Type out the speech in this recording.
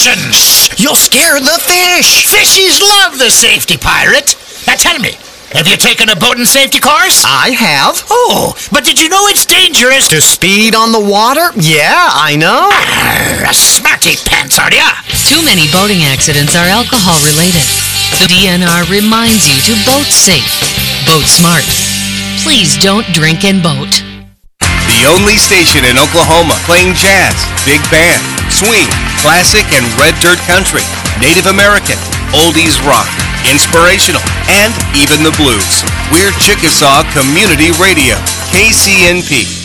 Caution! Shh! You'll scare the fish! Fishies love the safety pirate. Now tell me, have you taken a boat and safety course? I have. Oh, but did you know it's dangerous To speed on the water? Yeah, I know. Smarty pants, are ya? Too many boating accidents are alcohol related. The DNR reminds you to boat safe. Boat smart. Please don't drink and boat. The only station in Oklahoma playing jazz, big band, swing, classic and red dirt country, Native American, oldies rock, inspirational, and even the blues. We're Chickasaw Community Radio, KCNP.